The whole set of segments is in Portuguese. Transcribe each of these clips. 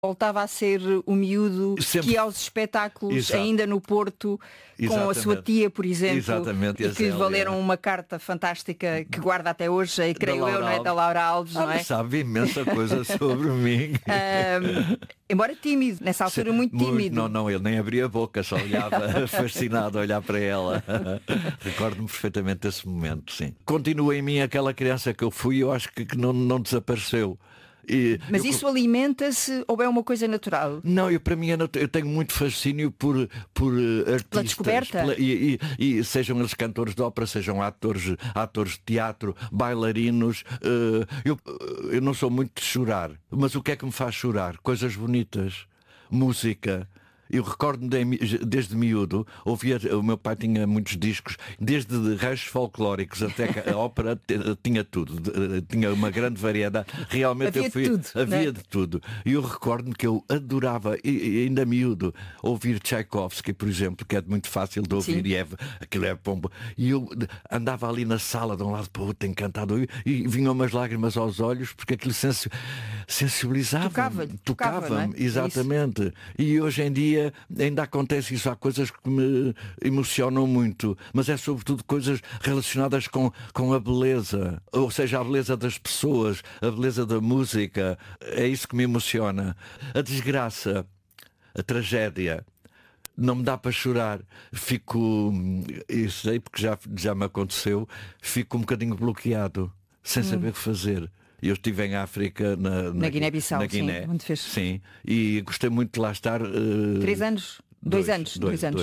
voltava a ser o miúdo Sempre. que ia aos espetáculos, Exato. ainda no Porto, com a Exatamente. sua tia, por exemplo, Exatamente, e a que lhe Zélia. valeram uma carta fantástica que guarda até hoje, e creio Laura eu, não é? Alves. Da Laura Alves, não é? Mas sabe imensa coisa sobre mim. Embora tímido, nessa altura muito tímido. Não, ele nem abria a boca, só olhava fascinado a olhar para ela. Recordo-me perfeitamente desse momento, sim. Continua em mim aquela criança que eu fui, eu acho que não desapareceu. Mas isso alimenta-se ou é uma coisa natural? Não, para mim eu tenho muito fascínio por artistas. Pela descoberta? E sejam eles cantores de ópera, sejam atores de teatro, bailarinos. Eu não sou muito de chorar, mas o que é que me faz chorar? Coisas bonitas, música. Eu recordo-me desde miúdo, o meu pai tinha muitos discos, desde restos folclóricos até que a ópera tinha tudo, tinha uma grande variedade. Realmente havia de tudo. E eu recordo-me que eu adorava, e ainda miúdo, ouvir Tchaikovsky, por exemplo, que é muito fácil de ouvir. Sim. Aquilo é pombo. E eu andava ali na sala de um lado para o outro, encantado, e vinham umas lágrimas aos olhos, porque aquilo sensibilizava-me. Tocava-me, é? Exatamente. E hoje em dia ainda acontece isso, há coisas que me emocionam muito, mas é sobretudo coisas relacionadas com a beleza, ou seja, a beleza das pessoas, a beleza da música, é isso que me emociona. A desgraça, a tragédia, não me dá para chorar, isso aí porque já me aconteceu, fico um bocadinho bloqueado, sem saber o que fazer. Eu estive em África, na Guiné-Bissau, na Guiné, sim, onde fez. Sim, e gostei muito de lá estar. 3 anos? 2 anos,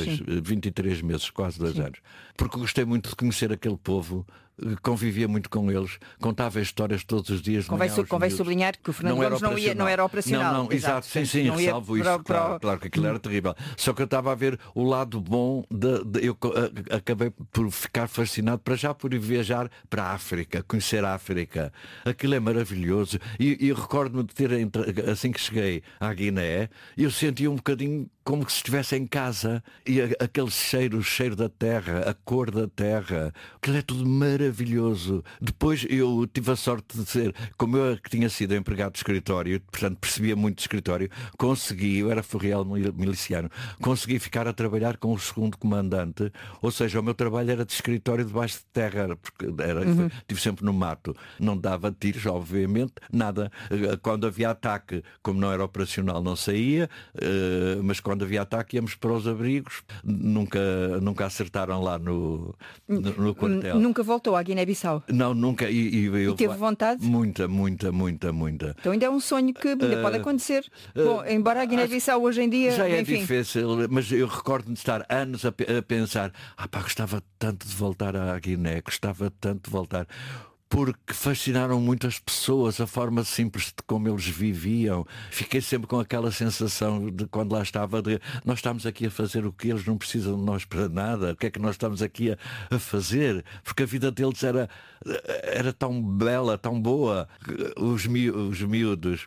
23 meses, quase 2 anos. Porque gostei muito de conhecer aquele povo, convivia muito com eles, contava histórias todos os dias. Convém sublinhar que o Fernando Gomes não era operacional. Não, exato, sim, ressalvo isso, claro que aquilo era terrível. Só que eu estava a ver o lado bom, eu acabei por ficar fascinado por viajar para a África, conhecer a África. Aquilo é maravilhoso. E recordo-me de ter, assim que cheguei à Guiné, eu sentia um bocadinho como que se estivesse em casa, e aquele cheiro, o cheiro da terra, a cor da terra, aquilo é tudo maravilhoso. Depois eu tive a sorte de ser, como eu que tinha sido empregado de escritório, portanto percebia muito de escritório, eu era forreal miliciano, consegui ficar a trabalhar com o segundo comandante, ou seja, o meu trabalho era de escritório debaixo de terra, porque estive sempre no mato, não dava tiros, obviamente, nada. Quando havia ataque, como não era operacional, não saía, mas quando havia ataque íamos para os abrigos, nunca acertaram lá no quartel. Nunca voltou à Guiné-Bissau? Não, nunca. E teve vontade? Muita. Então ainda é um sonho que ainda pode acontecer. Bom, embora a Guiné-Bissau hoje em dia... Já é enfim. difícil, mas eu recordo-me de estar anos a pensar, gostava tanto de voltar à Guiné, gostava tanto de voltar. Porque fascinaram muito as pessoas, a forma simples de como eles viviam. Fiquei sempre com aquela sensação de quando lá estava, nós estamos aqui a fazer o que eles não precisam de nós para nada. O que é que nós estamos aqui a fazer? Porque a vida deles era tão bela, tão boa. Os miúdos.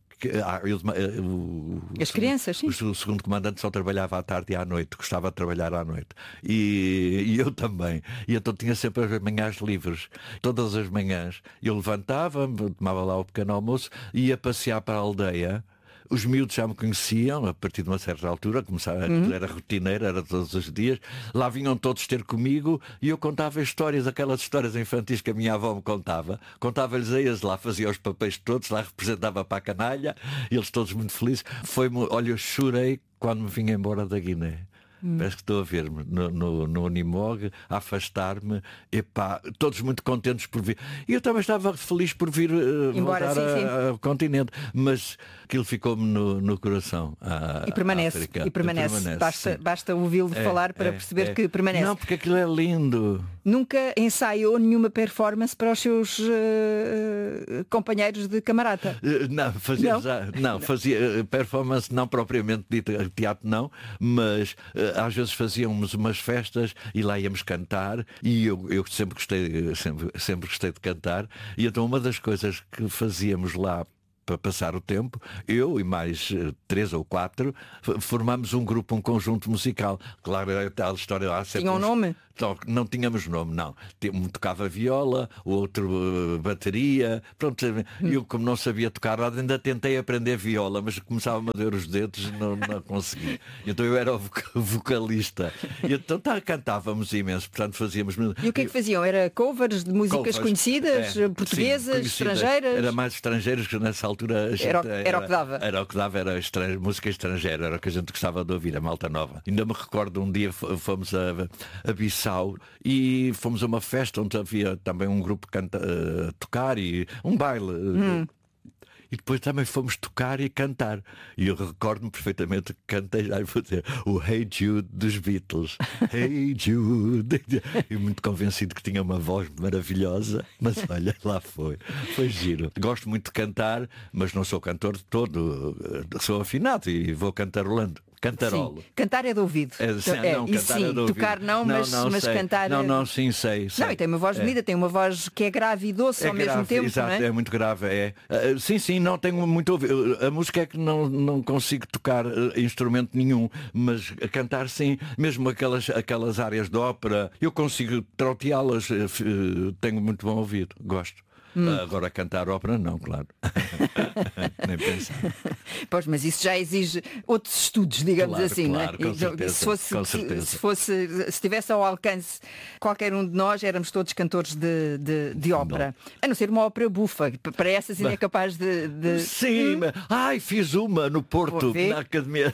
As crianças, sim. O segundo comandante só trabalhava à tarde e à noite, gostava de trabalhar à noite, e eu também, e então tinha sempre as manhãs livres. Todas as manhãs eu levantava-me, tomava lá o pequeno almoço, ia passear para a aldeia. Os miúdos já me conheciam, a partir de uma certa altura, era rotineiro, era todos os dias. Lá vinham todos ter comigo e eu contava histórias, aquelas histórias infantis que a minha avó me contava. Contava-lhes a eles, lá fazia os papéis todos, lá representava para a canalha, e eles todos muito felizes. Olha, eu chorei quando me vim embora da Guiné. Parece que estou a ver-me no Unimog, a afastar-me, todos muito contentes por vir. E eu também estava feliz por vir voltar ao continente, mas aquilo ficou-me no coração. E permanece. Basta ouvi-lo falar para perceber que permanece. Não, porque aquilo é lindo. Nunca ensaiou nenhuma performance para os seus companheiros de camarada? Não, fazia performance, não propriamente dita, teatro não, mas às vezes fazíamos umas festas e lá íamos cantar, e eu sempre gostei de cantar, e então uma das coisas que fazíamos lá para passar o tempo, eu e mais 3 ou 4 formamos um grupo, um conjunto musical. Claro, é tal história lá. Tinha um nome? Não tínhamos nome, não. Um tocava viola, o outro bateria. Pronto, eu como não sabia tocar, ainda tentei aprender viola, mas começava-me a doer os dedos e não consegui. Então eu era o vocalista. E então cantávamos imenso, portanto fazíamos... E o que é que faziam? Era covers de músicas conhecidas, portuguesas, sim, estrangeiras? Era mais estrangeiros, que nessa altura a gente era o que dava. Era o que dava, era música estrangeira, era o que a gente gostava de ouvir, a malta nova. Ainda me recordo, um dia fomos a Bissau e fomos a uma festa onde havia também um grupo tocar e um baile. E depois também fomos tocar e cantar. E eu recordo-me perfeitamente que cantei já a fazer o Hey Jude dos Beatles. Hey Jude. E muito convencido que tinha uma voz maravilhosa. Mas olha, lá foi. Foi giro. Gosto muito de cantar, mas não sou cantor de todo. Sou afinado e vou cantarolando. Cantarolo. Sim. Cantar é de ouvido. Não, cantar é de ouvido. Tocar não, mas cantar... Não, sim, sei. Não, e tem uma voz bonita, tem uma voz que é grave e doce ao mesmo tempo. Exato, não é? É muito grave. Sim, não tenho muito ouvido. A música é que não consigo tocar instrumento nenhum, mas cantar sim, mesmo aquelas áreas de ópera, eu consigo trauteá-las, tenho muito bom ouvido, gosto. Agora cantar ópera não, claro. Nem pensar. Pois, mas isso já exige outros estudos, digamos assim. Claro, não é? Se tivesse ao alcance qualquer um de nós, éramos todos cantores de ópera. Não. A não ser uma ópera bufa, para essas ainda é capaz de... Sim, fiz uma no Porto, na Academia.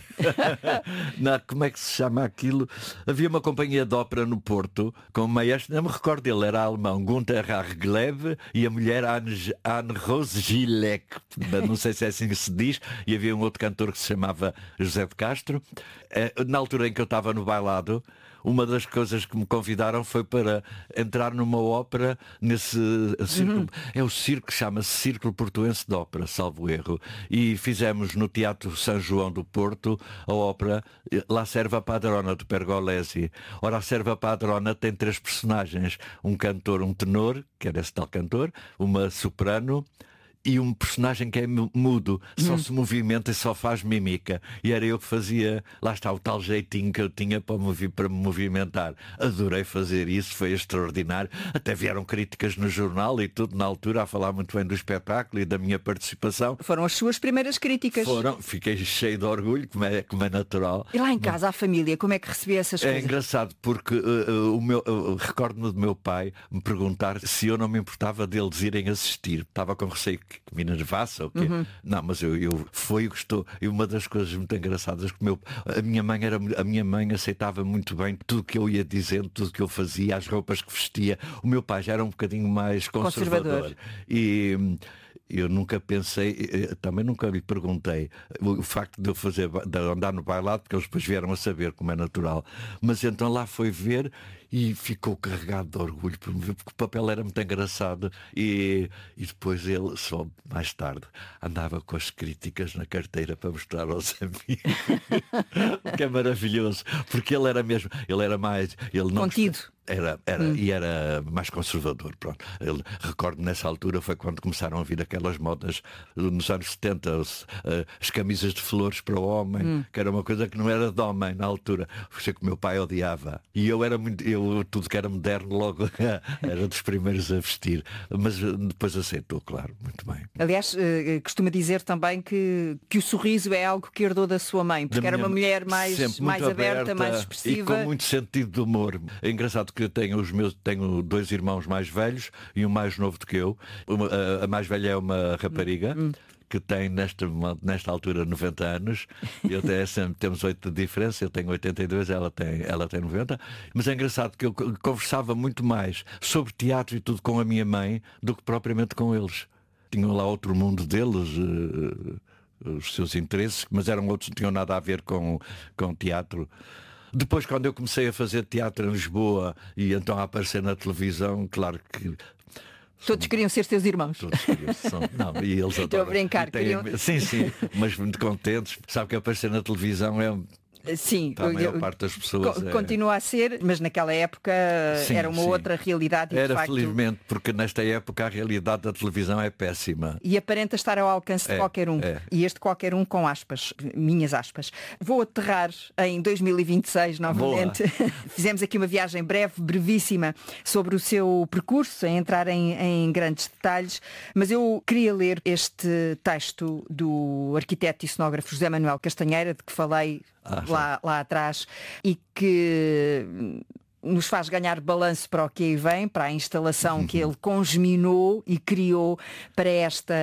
Como é que se chama aquilo? Havia uma companhia de ópera no Porto, com o maestro, não me recordo, ele era alemão, Gunther Harglev, e a mulher Anne Rose Gilek, não sei se é assim que se diz, e havia um outro cantor que se chamava José de Castro. Na altura em que eu estava no bailado, uma das coisas que me convidaram foi para entrar numa ópera nesse círculo. É o circo, chama-se Círculo Portuense de Ópera, salvo erro. E fizemos no Teatro São João do Porto a ópera La Serva Padrona, de Pergolesi. Ora, a Serva Padrona tem 3 personagens. Um cantor, um tenor, que era esse tal cantor, uma soprano e um personagem que é mudo, só se movimenta e só faz mímica. E era eu que fazia, lá está o tal jeitinho que eu tinha para me movimentar. Adorei fazer isso, foi extraordinário. Até vieram críticas no jornal e tudo na altura a falar muito bem do espetáculo e da minha participação. Foram as suas primeiras críticas. Fiquei cheio de orgulho, como é natural. E lá em casa, a família, como é que recebia essas coisas? É engraçado porque recordo-me do meu pai me perguntar se eu não me importava deles irem assistir. Estava com receio que me enervasse ou quê. Não, mas eu foi o que estou. E uma das coisas muito engraçadas que a minha mãe aceitava muito bem tudo que eu ia dizendo, tudo que eu fazia, as roupas que vestia. O meu pai já era um bocadinho mais conservador. E eu nunca pensei, também nunca lhe perguntei o facto de eu de andar no bailado, porque eles depois vieram a saber, como é natural. Mas então lá foi ver e ficou carregado de orgulho por me ver, porque o papel era muito engraçado. E depois ele, só mais tarde, andava com as críticas na carteira para mostrar aos amigos. Que é maravilhoso, porque ele era mais... Ele não contido. E era mais conservador, pronto. Recordo nessa altura foi quando começaram a vir aquelas modas nos anos 70, as camisas de flores para o homem, que era uma coisa que não era de homem na altura. Foi que o meu pai odiava. E tudo que era moderno logo era dos primeiros a vestir. Mas depois aceitou, claro, muito bem. Aliás, costuma dizer também que o sorriso é algo que herdou da sua mãe, porque era uma mulher mais aberta, mais expressiva. E com muito sentido de humor. É engraçado que eu tenho 2 irmãos mais velhos e um mais novo do que eu. A mais velha é uma rapariga que tem nesta altura 90 anos. Temos 8 de diferença. Eu tenho 82, ela tem 90. Mas é engraçado que eu conversava muito mais sobre teatro e tudo com a minha mãe do que propriamente com eles. Tinham lá outro mundo deles, os seus interesses, mas eram outros, não tinham nada a ver com teatro. Depois, quando eu comecei a fazer teatro em Lisboa e então a aparecer na televisão, claro que... Todos queriam ser teus irmãos. Todos queriam. E eles adoram. Estou a brincar. Sim, mas muito contentes. Sabe que aparecer na televisão Sim, para a maior parte das pessoas. Continua a ser, mas naquela época era uma outra realidade. Era, de facto, felizmente, porque nesta época a realidade da televisão é péssima. E aparenta estar ao alcance de qualquer um. E este qualquer um com aspas, minhas aspas. Vou aterrar em 2026 novamente. Fizemos aqui uma viagem brevíssima sobre o seu percurso, sem entrar em grandes detalhes, mas eu queria ler este texto do arquiteto e cenógrafo José Manuel Castanheira, de que falei lá atrás, e que nos faz ganhar balanço para o que aí vem, para a instalação que ele congeminou e criou para esta...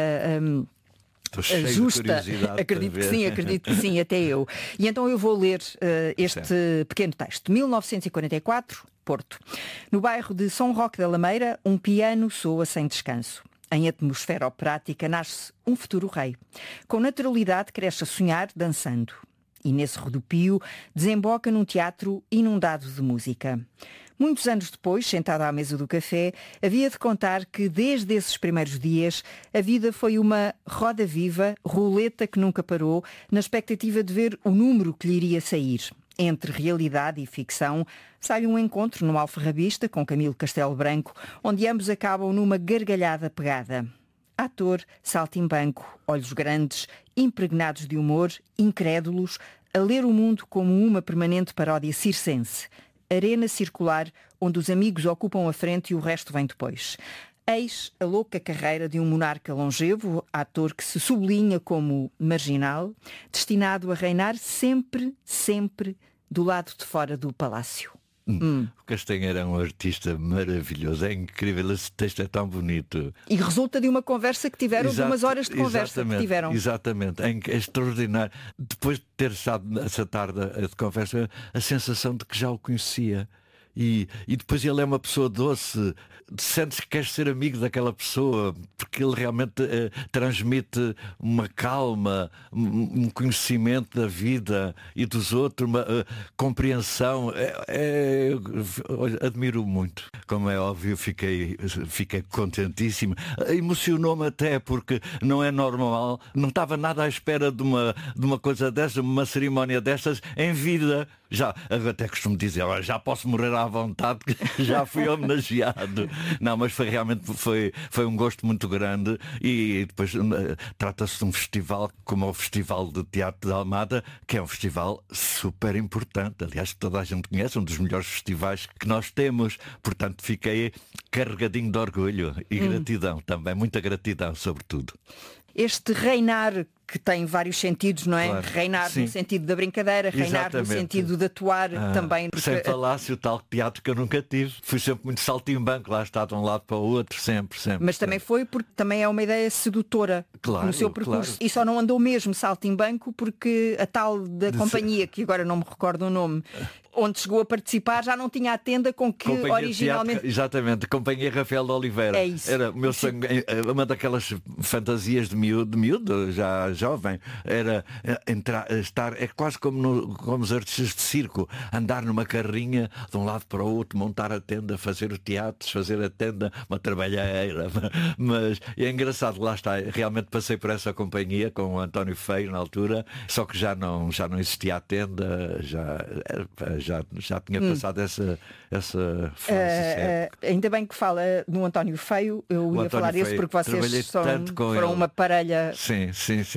justa, acredito que sim, até eu. E então eu vou ler este pequeno texto. 1944, Porto. No bairro de São Roque da Lameira, um piano soa sem descanso. Em atmosfera operática nasce um futuro rei. Com naturalidade cresce a sonhar dançando. E nesse rodopio desemboca num teatro inundado de música. Muitos anos depois, sentado à mesa do café, havia de contar que desde esses primeiros dias a vida foi uma roda viva, roleta que nunca parou, na expectativa de ver o número que lhe iria sair. Entre realidade e ficção, sai um encontro no Alfarrabista com Camilo Castelo Branco, onde ambos acabam numa gargalhada pegada. Ator, saltimbanco, olhos grandes, impregnados de humor, incrédulos, a ler o mundo como uma permanente paródia circense. Arena circular, onde os amigos ocupam a frente e o resto vem depois. Eis a louca carreira de um monarca longevo, ator que se sublinha como marginal, destinado a reinar sempre, sempre do lado de fora do palácio. O Castanheira é um artista maravilhoso, é incrível, esse texto é tão bonito. E resulta de uma conversa que tiveram, de umas horas de conversa que tiveram. Exatamente, é extraordinário. Depois de ter estado essa tarde de conversa, a sensação de que já o conhecia. E depois ele é uma pessoa doce, sentes que queres ser amigo daquela pessoa, porque ele realmente transmite uma calma, um conhecimento da vida e dos outros, uma compreensão. Admiro muito. Como é óbvio, fiquei contentíssimo. Emocionou-me até, porque não é normal, não estava nada à espera de uma coisa dessa, uma cerimónia destas em vida. Já, até costumo dizer, já posso morrer à vontade, que já fui homenageado. Não, mas foi um gosto muito grande. E depois trata-se de um festival como o Festival de Teatro de Almada, que é um festival super importante. Aliás, toda a gente conhece, um dos melhores festivais que nós temos. Portanto, fiquei carregadinho de orgulho e gratidão também, muita gratidão, sobretudo. Este reinar, que tem vários sentidos, não é? Claro. Reinar no sentido da brincadeira, reinar no sentido de atuar também. Porque... Sem falar-se o tal teatro que eu nunca tive. Fui sempre muito saltimbanco, lá está de um lado para o outro, sempre. Mas também foi porque também é uma ideia sedutora no seu percurso. Claro. E só não andou mesmo saltimbanco porque a tal da companhia, que agora não me recordo o nome, onde chegou a participar, já não tinha a tenda com que companhia originalmente... Teatro, exatamente, Companhia Rafael de Oliveira. É isso. Era o meu sonho, uma daquelas fantasias de miúdo, já jovem, era estar, é quase como os artistas de circo, andar numa carrinha de um lado para o outro, montar a tenda, fazer o teatro, fazer a tenda, uma trabalheira. Mas é engraçado, lá está, realmente passei por essa companhia com o António Feio na altura, só que já não existia a tenda, já tinha passado essa fase. Ainda bem que fala no António Feio, eu ia falar isso porque vocês foram uma parelha sim.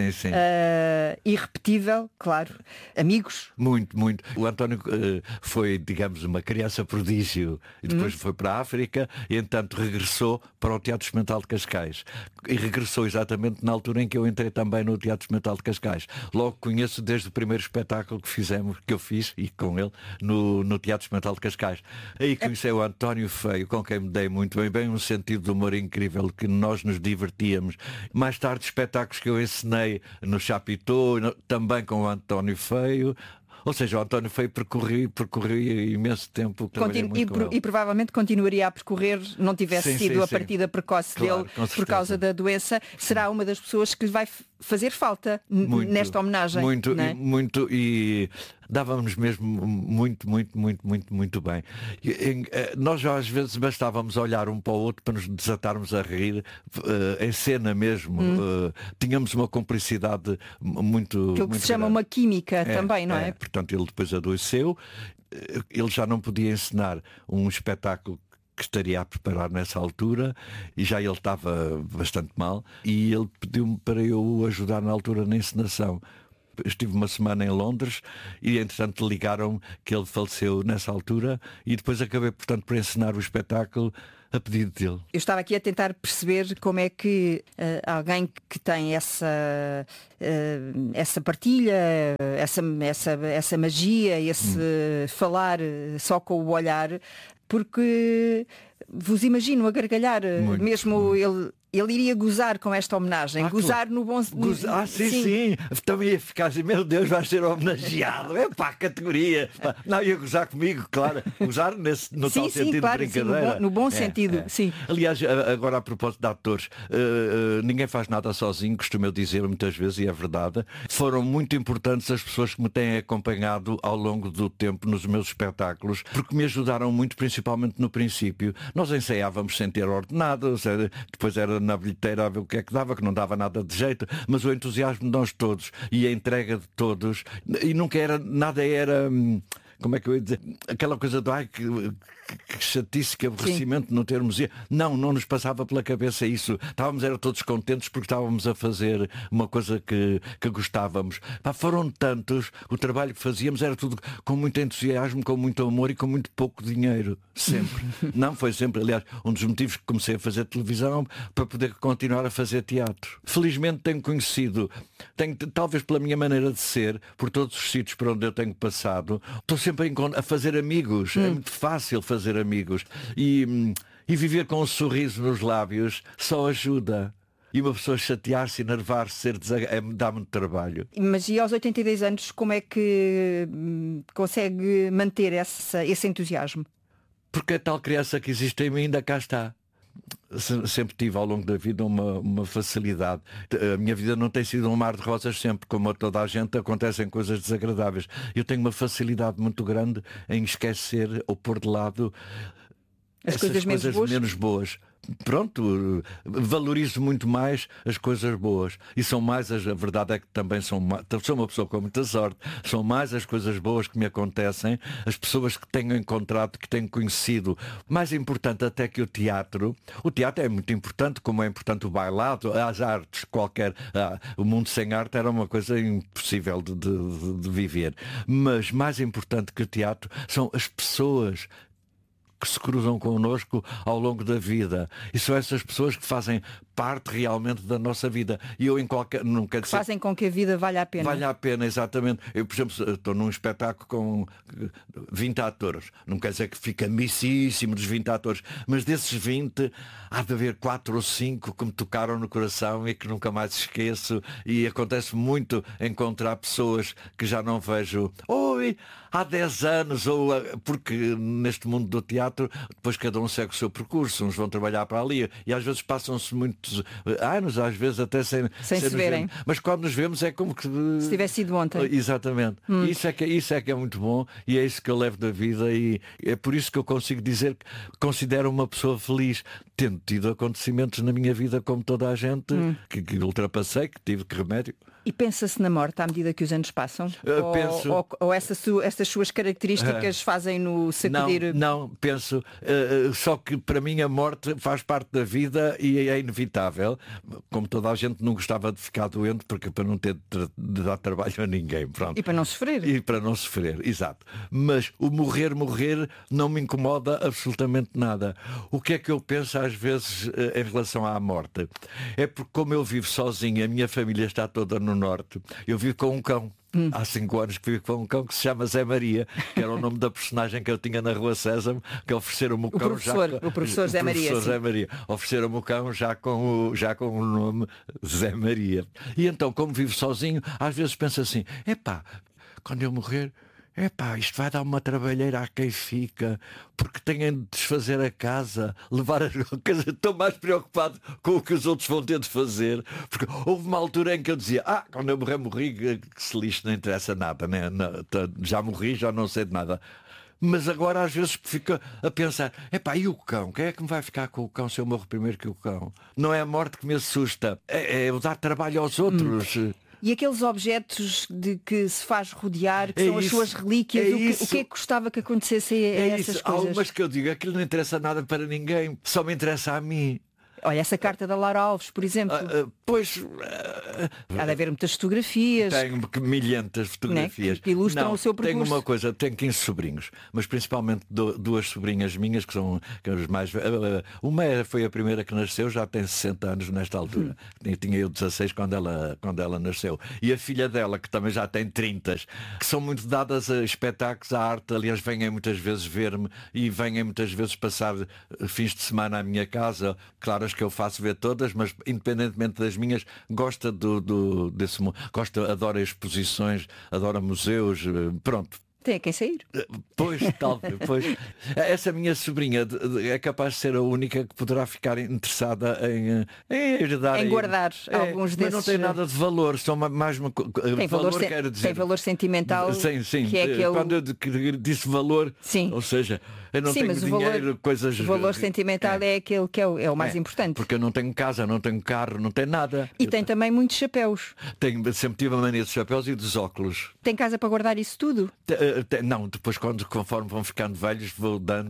irrepetível, claro, amigos. Muito. O António foi, digamos, uma criança prodígio e depois foi para a África e entanto regressou para o Teatro Experimental de Cascais. E regressou exatamente na altura em que eu entrei também no Teatro Experimental de Cascais. Logo conheço desde o primeiro espetáculo que eu fiz e com ele no Teatro Experimental de Cascais. Aí conheci o António Feio, com quem me dei muito bem um sentido de humor incrível, que nós nos divertíamos. Mais tarde, espetáculos que eu ensinei no Chapitão, também com o António Feio. Ou seja, o António Feio percorri imenso tempo. E provavelmente continuaria a percorrer, não tivesse sido a partida precoce dele por causa da doença. Será uma das pessoas que lhe vai fazer falta nesta homenagem. Muito, não é? muito, e dávamos mesmo muito bem. Nós às vezes bastávamos olhar um para o outro para nos desatarmos a rir, em cena mesmo. Tínhamos uma cumplicidade muito... Aquilo que muito se chama grande. uma química também, não é? Portanto, ele depois adoeceu, ele já não podia encenar um espetáculo que estaria a preparar nessa altura, e já ele estava bastante mal, e ele pediu-me para eu o ajudar na altura na encenação. Estive uma semana em Londres e entretanto ligaram-me que ele faleceu nessa altura, e depois acabei, portanto, por encenar o espetáculo a pedido dele. Eu estava aqui a tentar perceber como é que alguém que tem essa partilha, essa magia, esse falar só com o olhar, porque vos imagino a gargalhar, mesmo ele iria gozar com esta homenagem, gozar no bom sentido. Sim. Também ia ficar assim, meu Deus, vais ser homenageado. É pá, categoria. Não, ia gozar comigo, claro. Gozar no tal sentido, claro, de brincadeira. No bom sentido, sim. Aliás, agora a propósito de atores, ninguém faz nada sozinho, costumo eu dizer muitas vezes, e é verdade. Foram muito importantes as pessoas que me têm acompanhado ao longo do tempo nos meus espetáculos, porque me ajudaram muito, principalmente no princípio. Nós ensaiávamos sem ter ordenado, depois era na bilheteira a ver o que é que dava, que não dava nada de jeito, mas o entusiasmo de nós todos e a entrega de todos, e nunca era, nada era... Como é que eu ia dizer? Aquela coisa do que chatice, que aborrecimento de não termos ido. Não nos passava pela cabeça isso. Era todos contentes porque estávamos a fazer uma coisa que gostávamos. Foram tantos, o trabalho que fazíamos era tudo com muito entusiasmo, com muito amor e com muito pouco dinheiro. Sempre. Não, foi sempre, aliás, um dos motivos que comecei a fazer televisão para poder continuar a fazer teatro. Felizmente tenho conhecido, talvez pela minha maneira de ser, por todos os sítios por onde eu tenho passado, estou sempre a fazer amigos. É muito fácil fazer amigos, e viver com um sorriso nos lábios só ajuda. E uma pessoa chatear-se, enervar-se, dá muito trabalho. Mas e aos 82 anos, como é que consegue manter esse entusiasmo? Porque a tal criança que existe em mim ainda cá está. Sempre tive ao longo da vida uma facilidade. A minha vida não tem sido um mar de rosas sempre, como a toda a gente, acontecem coisas desagradáveis. Eu tenho uma facilidade muito grande em esquecer ou pôr de lado essas coisas menos boas. Pronto, valorizo muito mais as coisas boas, e são mais a verdade é que também sou uma pessoa com muita sorte, são mais as coisas boas que me acontecem, as pessoas que tenho encontrado, que tenho conhecido. Mais importante até que o teatro é muito importante, como é importante o bailado, as artes, o mundo sem arte era uma coisa impossível de viver, mas mais importante que o teatro são as pessoas que se cruzam connosco ao longo da vida, e são essas pessoas que fazem parte realmente da nossa vida, e eu não quero dizer... fazem com que a vida valha a pena. Valha a pena, exatamente. Eu, por exemplo, estou num espetáculo com 20 atores, não quer dizer que fica amicíssimo dos 20 atores, mas desses 20 há de haver 4 ou 5 que me tocaram no coração e que nunca mais esqueço, e acontece muito encontrar pessoas que já não vejo há 10 anos, porque neste mundo do teatro depois cada um segue o seu percurso, uns vão trabalhar para ali, e às vezes passam-se muitos anos, às vezes até sem se verem. Mas quando nos vemos é como que se tivesse sido ontem. Exatamente. Isso é que é muito bom, e é isso que eu levo da vida, e é por isso que eu consigo dizer que considero uma pessoa feliz, tendo tido acontecimentos na minha vida como toda a gente, que ultrapassei, que tive que remédio. E pensa-se na morte à medida que os anos passam? Ou essas suas características fazem-no sacudir? Não, penso. Só que para mim a morte faz parte da vida e é inevitável. Como toda a gente não gostava de ficar doente, porque para não ter de dar trabalho a ninguém. Pronto. E para não sofrer. E para não sofrer, exato. Mas o morrer não me incomoda absolutamente nada. O que é que eu penso às vezes em relação à morte? É porque como eu vivo sozinho, a minha família está toda no norte, eu vivo com um cão. Há 5 anos que vivo com um cão que se chama Zé Maria, que era o nome da personagem que eu tinha na Rua Sésamo, que ofereceram-me o cão o professor Zé Maria. Zé Maria. Ofereceram-me o cão já com o nome Zé Maria. E então, como vivo sozinho, às vezes penso assim, quando eu morrer, epá, isto vai dar uma trabalheira a quem fica, porque têm de desfazer a casa, levar as coisas. Estou mais preocupado com o que os outros vão ter de fazer, porque houve uma altura em que eu dizia, quando eu morri, que se lixe, não interessa nada, né? Já morri, já não sei de nada. Mas agora às vezes fica a pensar, epá, e o cão? Quem é que me vai ficar com o cão se eu morro primeiro que o cão? Não é a morte que me assusta, é eu dar trabalho aos outros. E aqueles objetos de que se faz rodear, que são as suas relíquias, o que é que gostava que acontecesse a essas coisas? Há umas que eu digo, aquilo não interessa nada para ninguém, só me interessa a mim. Olha, essa carta da Lara Alves, por exemplo. Pois... Há de haver muitas fotografias. Tenho milhentas fotografias. Né? Que ilustram o seu percurso. Tenho uma coisa, tenho 15 sobrinhos, mas principalmente duas sobrinhas minhas, que são as mais... Uma foi a primeira que nasceu, já tem 60 anos nesta altura. Tinha eu 16 quando ela nasceu. E a filha dela, que também já tem 30, que são muito dadas a espetáculos, à arte. Aliás, vêm muitas vezes ver-me e vêm muitas vezes passar fins de semana à minha casa. Claro, que eu faço ver todas, mas independentemente das minhas, gosta desse mundo, adora exposições, adora museus, pronto. Tem a quem sair. Pois, pois. Essa minha sobrinha é capaz de ser a única que poderá ficar interessada em herdar. Em guardar alguns desses. Mas não tem nada de valor, são mais uma tem valor, quer dizer. Tem valor sentimental. Sim. Que é aquele... Quando eu disse valor, ou seja, eu não tenho dinheiro, coisas. O valor sentimental é aquele que é o mais importante. Porque eu não tenho casa, não tenho carro, não tenho nada. E tem também muitos chapéus. Sempre tive a mania dos chapéus e dos óculos. Tem casa para guardar isso tudo? Não, depois conforme vão ficando velhos vou dando,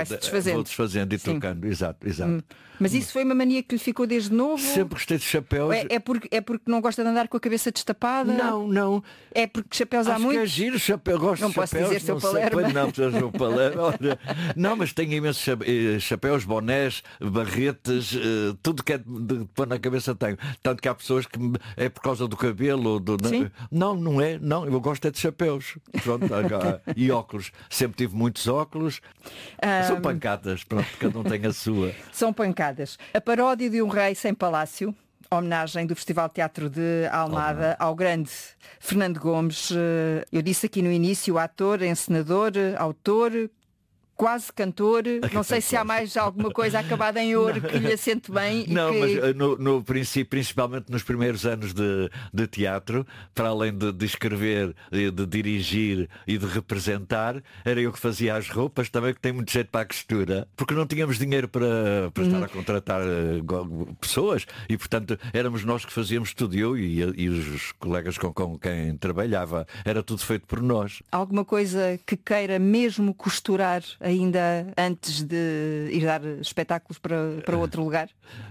vou desfazendo e trocando. Exato. Mas isso foi uma mania que lhe ficou desde novo? Sempre gostei de chapéus. É porque não gosta de andar com a cabeça destapada? Não. É porque chapéus há muito? Que é giro, chapéu, gosto não de posso chapéus. Dizer seu Palermo. Não, Palermo. Não, mas tenho imensos chapéus, bonés, barretes, tudo que é de pôr na cabeça tenho. Tanto que há pessoas que é por causa do cabelo. Não é. Não, eu gosto é de chapéus. Pronto, e óculos. Sempre tive muitos óculos. São pancadas, pronto, cada um tem a sua. São pancadas. A paródia de um rei sem palácio, homenagem do Festival de Teatro de Almada ao grande Fernando Gomes. Eu disse aqui no início, ator, encenador, autor, quase cantor, não sei se há mais alguma coisa acabada em ouro que lhe assente bem. Mas no princípio, principalmente nos primeiros anos de teatro, para além de escrever, de dirigir e de representar, era eu que fazia as roupas, também que tem muito jeito para a costura, porque não tínhamos dinheiro para estar a contratar pessoas e, portanto, éramos nós que fazíamos tudo, eu e os colegas com quem trabalhava. Era tudo feito por nós. Alguma coisa que queira mesmo costurar ainda antes de ir dar espetáculos para outro lugar?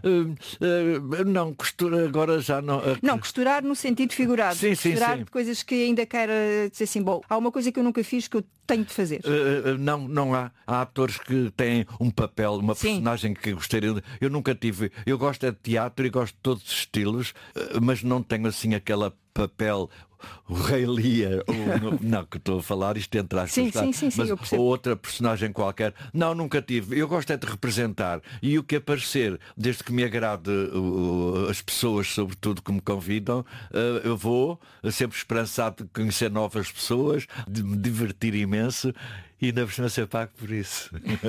Não, costura agora já não. Não, costurar no sentido figurado. Costurar sim. de coisas que ainda queira dizer assim, bom, há uma coisa que eu nunca fiz que eu tenho de fazer. Não há. Há atores que têm um papel, uma personagem que gostaria de... Eu nunca tive. Eu gosto de teatro e gosto de todos os estilos, mas não tenho assim aquela papel, o Rei Lear, não, que estou a falar isto entre aspas, mas ou outra personagem qualquer. Não, nunca tive. Eu gosto é de representar e o que aparecer, desde que me agrade as pessoas, sobretudo, que me convidam, eu vou sempre esperançado de conhecer novas pessoas, de me divertir imenso e ainda por cima ser pago por isso.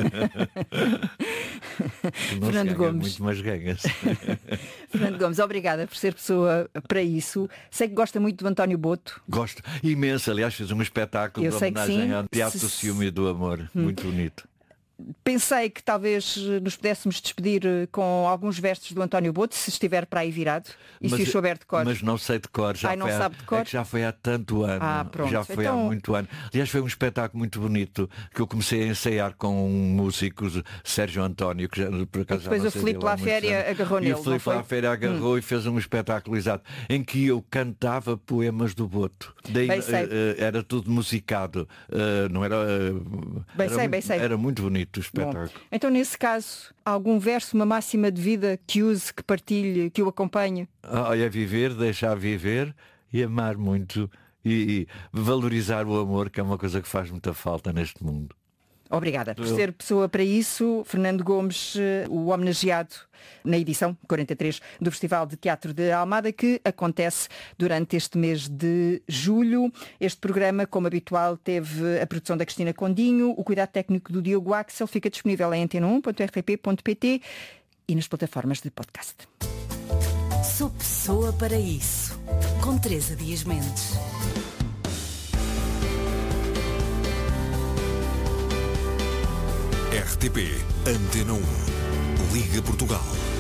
Não Fernando Gomes. Muito, mas ganhas. Fernando Gomes, obrigada por ser pessoa para isso. Sei que gosta muito do António Boto. Gosto imenso, aliás, fiz um espetáculo de homenagem ao Teatro do Ciúme e do Amor. Muito bonito. Pensei que talvez nos pudéssemos despedir com alguns versos do António Boto, se estiver para aí virado e se o souber de cor. Mas não sei de cor. Não sabe de cor? É que já foi há tanto ano. Pronto. Já foi há muito ano. Aliás, foi um espetáculo muito bonito que eu comecei a ensaiar com um músico, Sérgio António, que já, por acaso, e depois o Filipe Laféria agarrou nele. E o Filipe Laféria agarrou e fez um espetáculo exato em que eu cantava poemas do Boto. Daí, era tudo musicado. Não era. Bem sei. Era muito bonito o espetáculo. Bom, então, nesse caso, algum verso, uma máxima de vida que use, que partilhe, que o acompanhe? Olha, viver, deixar viver e amar muito e valorizar o amor, que é uma coisa que faz muita falta neste mundo. Obrigada por ser pessoa para isso. Fernando Gomes, o homenageado na edição 43 do Festival de Teatro de Almada, que acontece durante este mês de julho. Este programa, como habitual, teve a produção da Cristina Condinho, o cuidado técnico do Diogo Axel, fica disponível em antena1.rtp.pt e nas plataformas de podcast. Sou pessoa para isso, com Teresa Dias Mendes. RTP Antena 1, Liga Portugal.